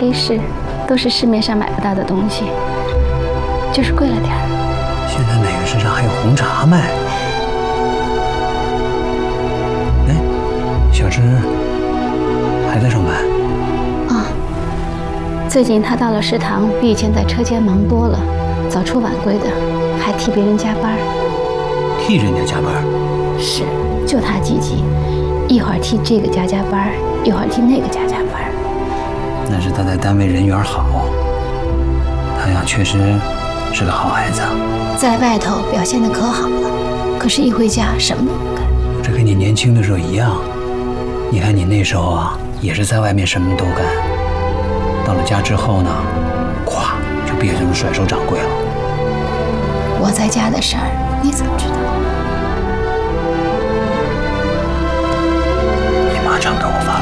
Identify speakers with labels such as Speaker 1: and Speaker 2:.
Speaker 1: 黑市，都是市面上买不到的东西，就是贵了点儿。
Speaker 2: 现在哪个身上还有红茶卖？哎，小芝还在上班？
Speaker 1: 啊，最近他到了食堂，比以前在车间忙多了，早出晚归的，还替别人加班。
Speaker 2: 替人家加班？
Speaker 1: 是，就他积极，一会儿替这个加班，一会儿替那个加班。
Speaker 2: 那是他在单位人缘好，他呀确实是个好孩子。
Speaker 1: 在外头表现得可好了，可是一回家什么都不干。
Speaker 2: 这跟你年轻的时候一样，你看你那时候啊，也是在外面什么都干，到了家之后呢，咵就变成了甩手掌柜了。
Speaker 1: 我在家的事儿你怎么知道？
Speaker 2: 你马上给我发